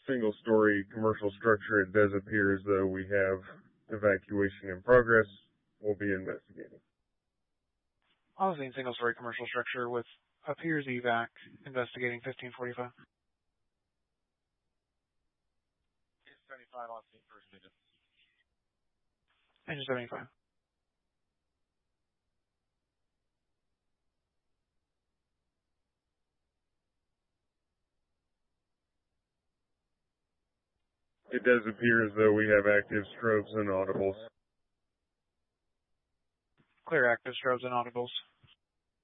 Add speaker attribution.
Speaker 1: single-story commercial structure, it does appear as though we have evacuation in progress. We'll be investigating.
Speaker 2: I was in single-story commercial structure with appears evac investigating 1545.
Speaker 3: It's 75 on scene first digit.
Speaker 2: Engine 75.
Speaker 1: It does appear as though we have active strobes and audibles.
Speaker 2: Clear active strobes and audibles.